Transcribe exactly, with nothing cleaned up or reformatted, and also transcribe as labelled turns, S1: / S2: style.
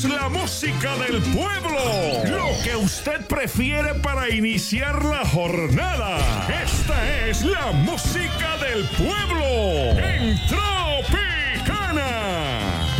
S1: La música del pueblo, lo que usted prefiere para iniciar la jornada. Esta es la música del pueblo. Entra